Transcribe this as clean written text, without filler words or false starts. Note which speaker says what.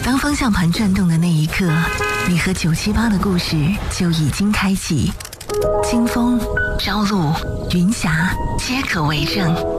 Speaker 1: 当方向盘转动的那一刻，你和978的故事就已经开启。金峰、朝露、云霞皆可为证。